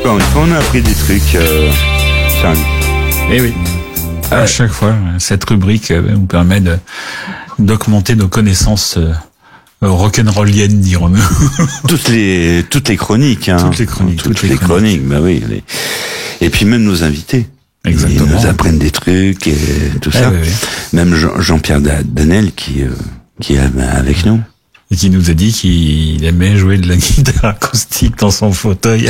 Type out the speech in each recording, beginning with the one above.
Encore une fois, on a appris des trucs, Charlie. Eh oui. À chaque fois, cette rubrique nous permet d'augmenter nos connaissances rock'n'rolliennes, dirons-nous. Toutes les chroniques, hein. Toutes les chroniques, bah oui. Et puis même nos invités. Exactement. Ils nous apprennent des trucs et tout ça. Oui. Même Jean-Pierre Danel qui est avec nous. Et qui nous a dit qu'il aimait jouer de la guitare acoustique dans son fauteuil.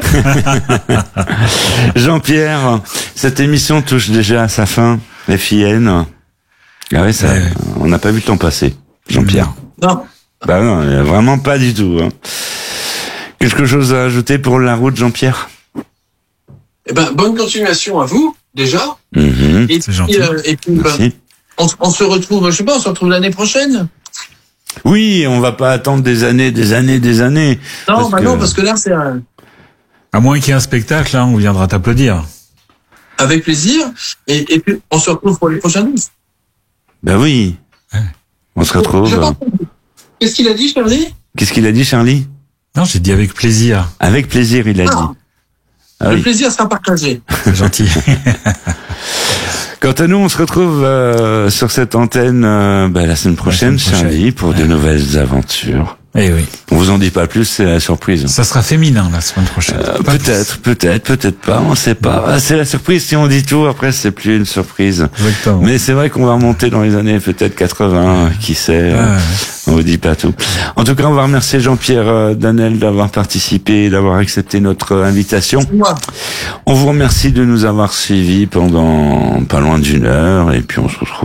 Jean-Pierre, cette émission touche déjà à sa fin. FIN. Ah ouais, ça, on n'a pas vu le temps passer. Jean-Pierre. Non. Bah non, vraiment pas du tout. Hein. Quelque chose à ajouter pour la route, Jean-Pierre? Eh ben, bonne continuation à vous, déjà. Mm-hmm. Et c'est gentil. Et puis on se retrouve, je sais pas, on se retrouve l'année prochaine. Oui, on va pas attendre des années. Non, non, parce que là, c'est À moins qu'il y ait un spectacle, on viendra t'applaudir. avec plaisir. Et puis, on se retrouve pour les prochaines. Ben oui. Ouais. On se retrouve. Qu'est-ce qu'il a dit, Charlie? Qu'est-ce qu'il a dit, Charlie? Non, j'ai dit avec plaisir. Avec plaisir, il a dit. Ah Le oui. plaisir sera partagé. C'est gentil. Quant à nous, on se retrouve sur cette antenne la semaine prochaine, Charlie, pour de nouvelles aventures. Eh oui. On vous en dit pas plus, c'est la surprise. Ça sera féminin la semaine prochaine. Peut-être pas, on sait pas. C'est la surprise, si on dit tout, après c'est plus une surprise. Exactement. Mais c'est vrai qu'on va remonter dans les années peut-être 80, qui sait, on vous dit pas tout. En tout cas, on va remercier Jean-Pierre Danel d'avoir participé, d'avoir accepté notre invitation. On vous remercie de nous avoir suivis pendant pas loin d'1 heure, et puis on se retrouve